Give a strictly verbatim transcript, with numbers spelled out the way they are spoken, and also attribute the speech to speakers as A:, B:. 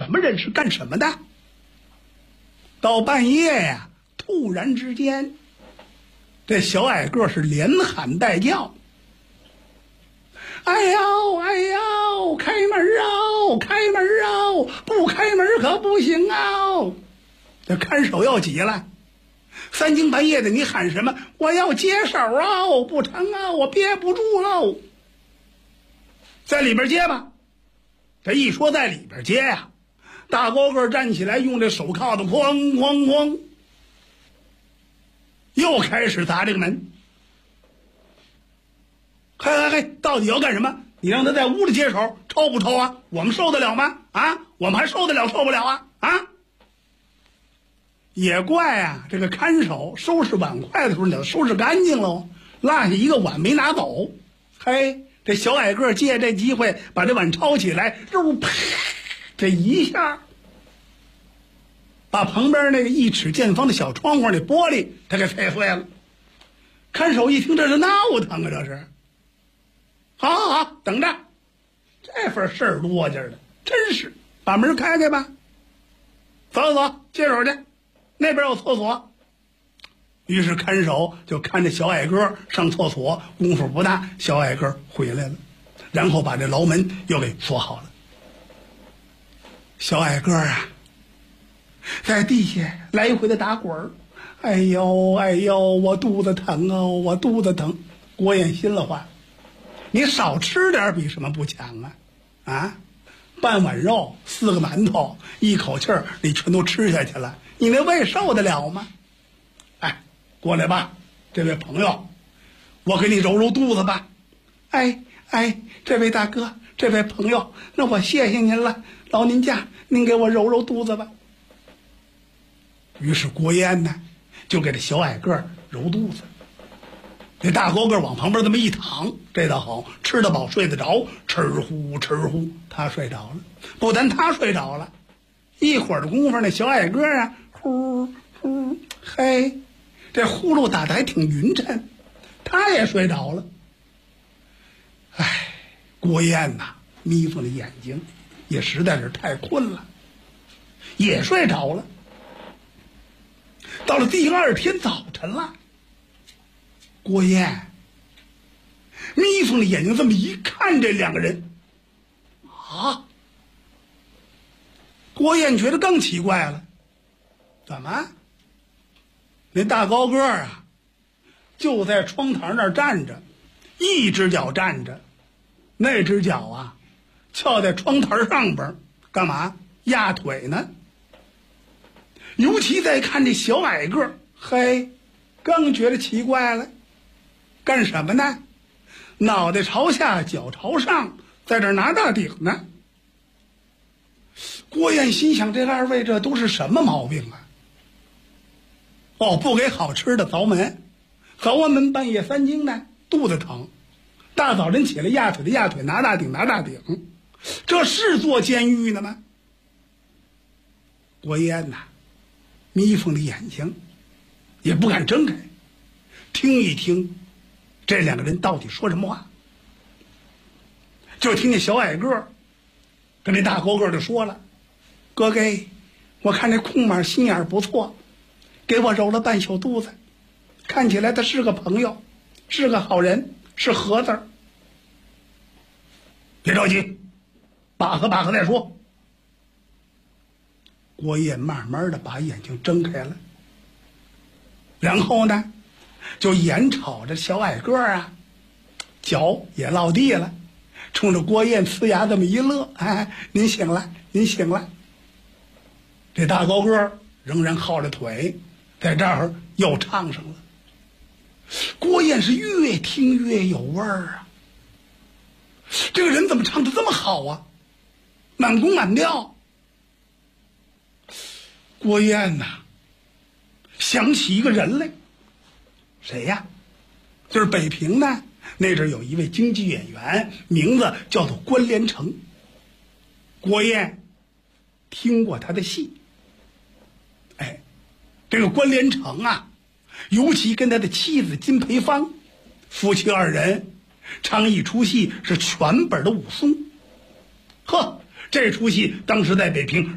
A: 什么人，是干什么的？到半夜呀，突然之间，这小矮个是连喊带叫：“哎呦哎呦，开门啊，开门啊，不开门可不行啊！”这看守要急了，三更半夜的你喊什么？我要接手啊！不成啊，我憋不住喽！在里边接吧。这一说在里边接呀、啊，大高个站起来，用这手铐子哐哐哐，又开始砸这个门。嘿嘿嘿，到底要干什么？你让他在屋里接手，抽不抽啊？我们受得了吗？啊，我们还受得了受不了啊？啊！也怪啊，这个看守收拾碗筷的时候，你要收拾干净喽，落下一个碗没拿走。嘿，这小矮个借这机会把这碗抄起来，肉啪，这一下把旁边那个一尺见方的小窗户那玻璃他给踩碎了。看守一听，这是闹腾啊，这是。好好好，等着，这份事儿多劲儿的，真是。把门开开吧，走走，接手去，那边有厕所。于是看守就看着小矮个上厕所，功夫不大，小矮个回来了，然后把这牢门又给锁好了。小矮个啊，在地下来回的打滚儿，哎呦哎呦，我肚子疼啊，我肚子疼。郭燕心了话，你少吃点比什么不强啊？啊，半碗肉，四个馒头，一口气儿你全都吃下去了，你那胃受得了吗？哎，过来吧，这位朋友，我给你揉揉肚子吧。哎哎，这位大哥，这位朋友，那我谢谢您了，劳您驾，您给我揉揉肚子吧。于是郭燕呢，就给这小矮个揉肚子。这大高个往旁边这么一躺，这倒好，吃得饱睡得着，吃呼吃呼，他睡着了。不但他睡着了，一会儿的功夫，那小矮个啊，呼呼，嘿，这呼噜打得还挺匀称，他也睡着了。哎，郭燕呐，眯缝着眼睛，也实在是太困了，也睡着了。到了第二天早晨了，郭燕眯缝着眼睛这么一看，这两个人啊，郭燕觉得更奇怪了，怎么那大高个啊就在窗台那儿站着，一只脚站着，那只脚啊翘在窗台上边，干嘛压腿呢？尤其再看这小矮个，嘿，更觉得奇怪了，干什么呢？脑袋朝下，脚朝上，在这拿大顶呢。郭燕心想，这二位这都是什么毛病啊？哦，不给好吃的凿门，凿完门半夜三更的肚子疼，大早晨起来压腿的压腿，拿大顶拿大顶，这是做监狱呢吗？郭燕呐，眯缝着眼睛，也不敢睁开，听一听这两个人到底说什么话。就听见小矮个跟这大高个就说了：“哥哥，我看这空马心眼不错，给我揉了半宿肚子，看起来他是个朋友，是个好人，是盒子。别着急，把和把和再说。”郭燕慢慢的把眼睛睁开了，然后呢就眼瞅着小矮个啊脚也落地了，冲着郭燕呲牙这么一乐：“哎，您醒了，您醒了。”这大高个仍然靠着腿，在这儿又唱上了。郭燕是越听越有味儿啊，这个人怎么唱得这么好啊，满弓满调。郭燕呐想起一个人来，谁呀？就是北平呢那阵有一位京剧演员，名字叫做关连成。郭燕听过他的戏。哎，这个关连成啊，尤其跟他的妻子金培芳，夫妻二人唱一出戏是全本的武松。呵，这出戏当时在北平